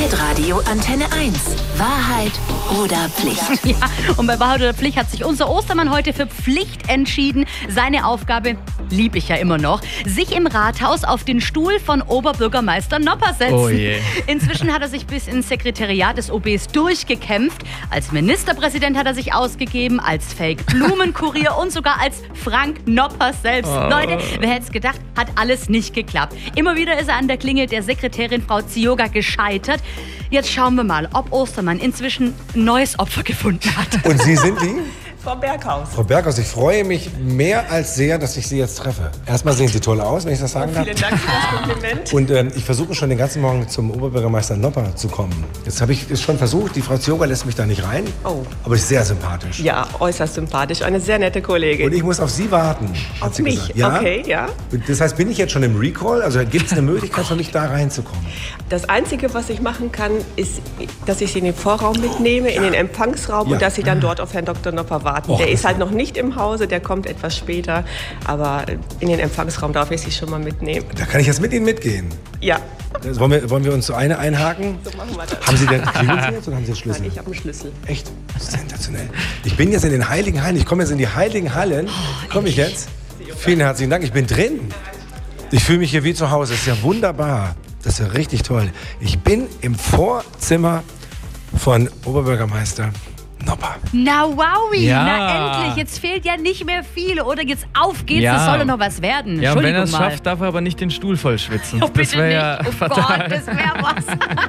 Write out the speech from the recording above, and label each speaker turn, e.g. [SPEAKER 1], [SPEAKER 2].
[SPEAKER 1] Hitradio Antenne 1. Wahrheit oder Pflicht?
[SPEAKER 2] Ja, und bei Wahrheit oder Pflicht hat sich unser Ostermann heute für Pflicht entschieden. Seine Aufgabe, lieb ich ja immer noch, sich im Rathaus auf den Stuhl von Oberbürgermeister Nopper setzen.
[SPEAKER 3] Oh je.
[SPEAKER 2] Inzwischen hat er sich bis ins Sekretariat des OBs durchgekämpft. Als Ministerpräsident hat er sich ausgegeben, als Fake-Blumenkurier und sogar als Frank Nopper selbst.
[SPEAKER 3] Oh.
[SPEAKER 2] Leute, wer hätte es gedacht, hat alles nicht geklappt. Immer wieder ist er an der Klinge der Sekretärin Frau Zioga gescheitert. Jetzt schauen wir mal, ob Ostermann inzwischen ein neues Opfer gefunden hat.
[SPEAKER 4] Und Sie sind die?
[SPEAKER 5] Frau Berghaus.
[SPEAKER 4] Frau Berghaus, ich freue mich mehr als sehr, dass ich Sie jetzt treffe. Erstmal sehen Sie toll aus, wenn ich das sagen darf.
[SPEAKER 5] Vielen Dank für das Kompliment.
[SPEAKER 4] Und ich versuche schon den ganzen Morgen zum Oberbürgermeister Nopper zu kommen. Jetzt habe ich es schon versucht, die Frau Zioga lässt mich da nicht rein.
[SPEAKER 5] Oh.
[SPEAKER 4] Aber ist sehr sympathisch.
[SPEAKER 5] Ja, äußerst sympathisch. Eine sehr nette Kollegin.
[SPEAKER 4] Und ich muss auf Sie warten, hat
[SPEAKER 5] Auf
[SPEAKER 4] sie
[SPEAKER 5] mich?
[SPEAKER 4] gesagt. Ja?
[SPEAKER 5] Okay, ja.
[SPEAKER 4] Und das heißt, bin ich jetzt schon im Recall? Also gibt es eine Möglichkeit für mich, da reinzukommen?
[SPEAKER 5] Das Einzige, was ich machen kann, ist, dass ich Sie in den Vorraum mitnehme, in den Empfangsraum
[SPEAKER 4] Ja.
[SPEAKER 5] und dass Sie dann dort auf Herrn Dr. Nopper warten.
[SPEAKER 4] Och,
[SPEAKER 5] Der ist
[SPEAKER 4] das-
[SPEAKER 5] halt noch nicht im Hause, der kommt etwas später. Aber in den Empfangsraum darf ich Sie schon mal mitnehmen.
[SPEAKER 4] Da kann ich jetzt mit Ihnen mitgehen.
[SPEAKER 5] Ja,
[SPEAKER 4] Das wollen wir uns so eine einhaken?
[SPEAKER 5] so machen wir das.
[SPEAKER 4] Haben Sie den Klingel jetzt oder haben Sie den Schlüssel?
[SPEAKER 5] Nein, ich habe einen Schlüssel.
[SPEAKER 4] Echt? Sensationell. Ich bin jetzt in den Heiligen Hallen. Ich komme jetzt in die Heiligen Hallen. Komme ich jetzt? Vielen herzlichen Dank. Ich bin drin. Ich fühle mich hier wie zu Hause. Das ist ja wunderbar. Das ist ja richtig toll. Ich bin im Vorzimmer von Oberbürgermeister Nopper.
[SPEAKER 2] Na wowi,
[SPEAKER 3] Ja.
[SPEAKER 2] na endlich, jetzt fehlt ja nicht mehr viel, oder? Jetzt auf geht's,
[SPEAKER 3] Ja.
[SPEAKER 2] es soll doch noch was werden.
[SPEAKER 3] Ja, und wenn er
[SPEAKER 2] Entschuldigung
[SPEAKER 3] es
[SPEAKER 2] mal.
[SPEAKER 3] schafft, darf er aber nicht den Stuhl voll schwitzen.
[SPEAKER 2] Oh, bitte
[SPEAKER 3] das wäre ja
[SPEAKER 2] nicht. Oh
[SPEAKER 3] fatal.
[SPEAKER 2] Gott, das wäre was.